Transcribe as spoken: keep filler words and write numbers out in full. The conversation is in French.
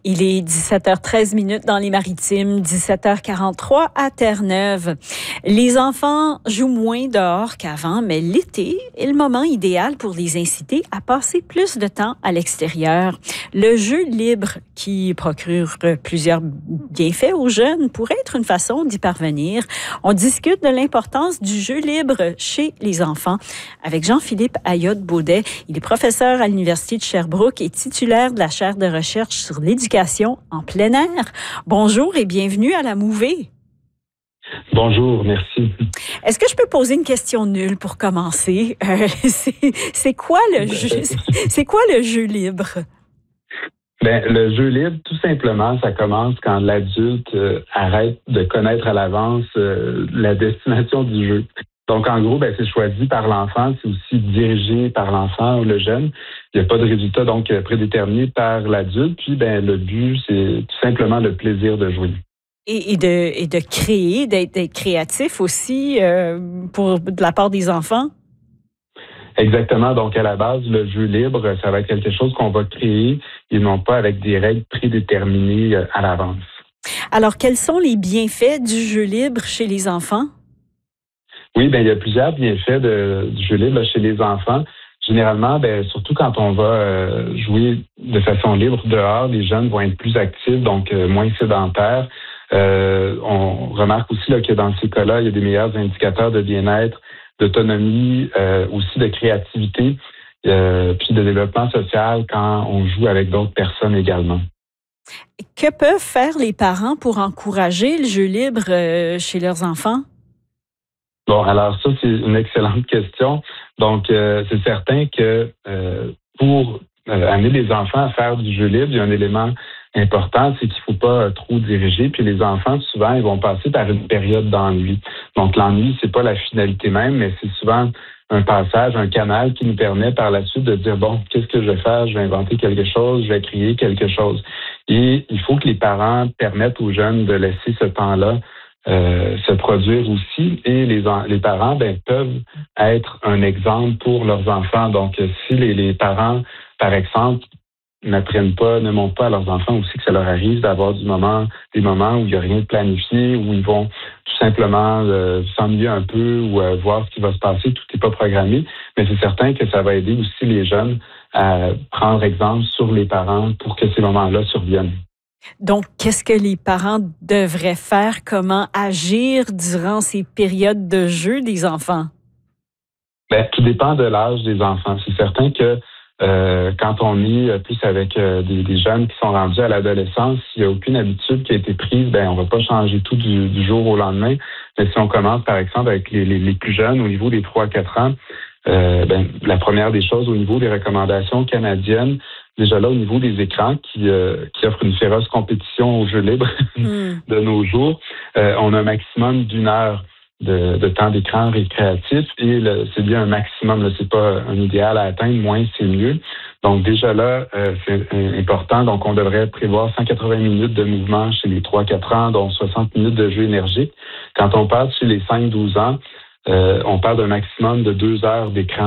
Il est dix-sept heures treize minutes dans les Maritimes, dix-sept heures quarante-trois à Terre-Neuve. Les enfants jouent moins dehors qu'avant, mais l'été est le moment idéal pour les inciter à passer plus de temps à l'extérieur. Le jeu libre, qui procure plusieurs bienfaits aux jeunes, pourrait être une façon d'y parvenir. On discute de l'importance du jeu libre chez les enfants avec Jean-Philippe Ayotte-Baudet. Il est professeur à l'Université de Sherbrooke et titulaire de la chaire de recherche sur l'éducation en plein air. Bonjour et bienvenue à la Mouvée. Bonjour, merci. Est-ce que je peux poser une question nulle pour commencer? Euh, c'est, c'est quoi le jeu, c'est quoi le jeu libre? Ben, le jeu libre, tout simplement, ça commence quand l'adulte euh, arrête de connaître à l'avance euh, la destination du jeu. Donc, en gros, ben, c'est choisi par l'enfant, c'est aussi dirigé par l'enfant ou le jeune. Il n'y a pas de résultat donc prédéterminé par l'adulte. Puis, ben, le but, c'est tout simplement le plaisir de jouer. Et, et, de, et de créer, d'être, d'être créatif aussi euh, pour de la part des enfants? Exactement. Donc, à la base, le jeu libre, ça va être quelque chose qu'on va créer et non pas avec des règles prédéterminées à l'avance. Alors, quels sont les bienfaits du jeu libre chez les enfants? Oui, bien, il y a plusieurs bienfaits de, du jeu libre chez les enfants. Généralement, bien, surtout quand on va euh, jouer de façon libre dehors, les jeunes vont être plus actifs, donc euh, moins sédentaires. Euh, on remarque aussi là, que dans ces cas-là, il y a des meilleurs indicateurs de bien-être, d'autonomie, euh, aussi de créativité, euh, puis de développement social quand on joue avec d'autres personnes également. Que peuvent faire les parents pour encourager le jeu libre euh, chez leurs enfants? Bon, alors ça, c'est une excellente question. Donc, euh, c'est certain que euh, pour euh, amener les enfants à faire du jeu libre, il y a un élément important, c'est qu'il ne faut pas euh, trop diriger. Puis les enfants, souvent, ils vont passer par une période d'ennui. Donc, l'ennui, c'est pas la finalité même, mais c'est souvent un passage, un canal qui nous permet par la suite de dire, bon, qu'est-ce que je vais faire? Je vais inventer quelque chose, je vais créer quelque chose. Et il faut que les parents permettent aux jeunes de laisser ce temps-là Euh, se produire aussi, et les, les parents ben, peuvent être un exemple pour leurs enfants. Donc, si les, les parents, par exemple, n'apprennent pas, ne montrent pas à leurs enfants aussi que ça leur arrive d'avoir du moment, des moments où il n'y a rien de planifié, où ils vont tout simplement euh, s'ennuyer un peu ou euh, voir ce qui va se passer, tout n'est pas programmé, mais c'est certain que ça va aider aussi les jeunes à prendre exemple sur les parents pour que ces moments-là surviennent. Donc, qu'est-ce que les parents devraient faire? Comment agir durant ces périodes de jeu des enfants? Bien, tout dépend de l'âge des enfants. C'est certain que euh, quand on est plus avec euh, des, des jeunes qui sont rendus à l'adolescence, s'il n'y a aucune habitude qui a été prise, ben on ne va pas changer tout du, du jour au lendemain. Mais si on commence, par exemple, avec les, les, les plus jeunes, au niveau des trois à quatre ans, euh, ben, la première des choses, au niveau des recommandations canadiennes, déjà là, au niveau des écrans qui, euh, qui offrent une féroce compétition au jeu libre mm. de nos jours, euh, on a un maximum d'une heure de, de temps d'écran récréatif et le, c'est bien un maximum, là, c'est pas un idéal à atteindre, moins c'est mieux. Donc déjà là, euh, c'est important. Donc on devrait prévoir cent quatre-vingts minutes de mouvement chez les trois à quatre ans, dont soixante minutes de jeu énergique. Quand on passe chez les cinq à douze ans, euh, on parle d'un maximum de deux heures d'écran